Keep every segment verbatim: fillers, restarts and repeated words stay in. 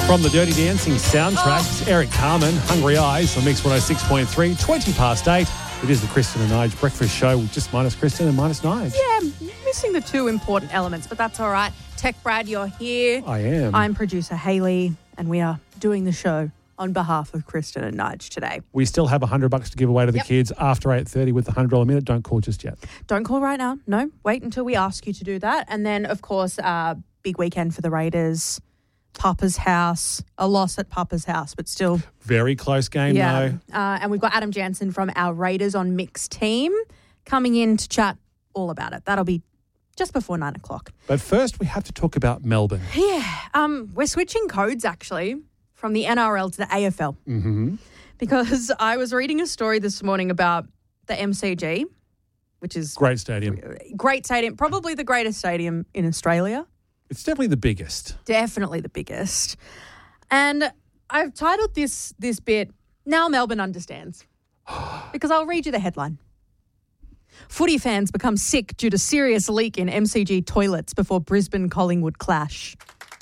From the Dirty Dancing soundtracks, Eric Carmen, Hungry Eyes on Mix one oh six point three, twenty past eight. It is the Kristen and Nige breakfast show, just minus Kristen and minus Nige. Yeah, missing the two important elements, but that's all right. Tech Brad, you're here. I am. I'm producer Hayley, and we are doing the show on behalf of Kristen and Nige today. We still have one hundred bucks to give away to the Yep. kids after eight thirty with the one hundred dollars minute. Don't call just yet. Don't call right now. No, wait until we ask you to do that. And then, of course, uh, big weekend for the Raiders. Papa's house, a loss at Papa's house, but still. Very close game, Yeah. though. Uh, and we've got Adam Jansen from our Raiders on Mix team coming in to chat all about it. That'll be just before nine o'clock. But first, we have to talk about Melbourne. Yeah. Um, we're switching codes, actually, from the N R L to the A F L. Mm-hmm. Because I was reading a story this morning about the M C G, which is Great stadium. great stadium, probably the greatest stadium in Australia. It's definitely the biggest. Definitely the biggest. And I've titled this this bit, Now Melbourne Understands. Because I'll read you the headline. Footy fans become sick due to serious leak in M C G toilets before Brisbane Collingwood clash.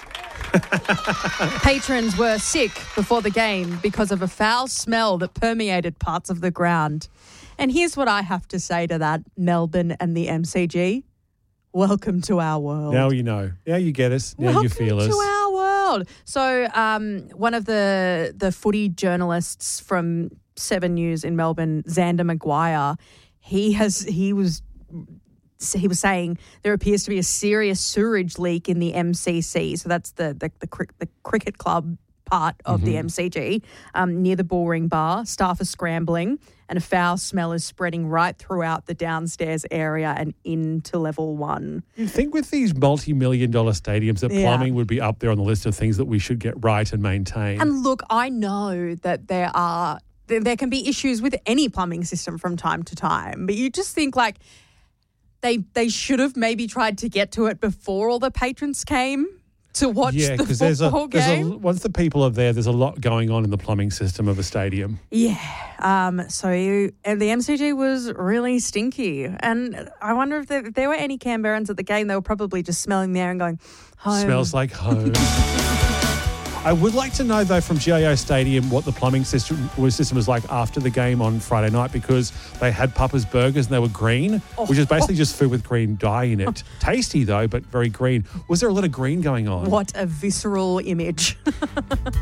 Patrons were sick before the game because of a foul smell that permeated parts of the ground. And here's what I have to say to that, Melbourne and the M C G. Welcome to our world. Now you know. Now you get us. Now Welcome you feel us. to our world. So um, one of the the footy journalists from Seven News in Melbourne, Xander Maguire, he has he was he was saying there appears to be a serious sewerage leak in the M C C. So that's the the the, cric- the cricket club part of Mm-hmm. the M C G um, near the Bullring Bar. Staff are scrambling and a foul smell is spreading right throughout the downstairs area and into level one. You'd think with these multi-million dollar stadiums that Yeah. plumbing would be up there on the list of things that we should get right and maintain. And look, I know that there are there, there can be issues with any plumbing system from time to time, but you just think like they they should have maybe tried to get to it before all the patrons came to watch yeah, the because there's a, football there's game. a once the people are there, there's a lot going on in the plumbing system of a stadium. Yeah. Um, so you, and the M C G was really stinky. And I wonder if there, if there were any Canberrans at the game, they were probably just smelling the air and going, home. Smells like home. I would like to know, though, from G I O Stadium what the plumbing system was, system was like after the game on Friday night, because they had Papa's burgers and they were green, Oh. which is basically just food with green dye in it. Tasty, though, but very green. Was there a lot of green going on? What a visceral image.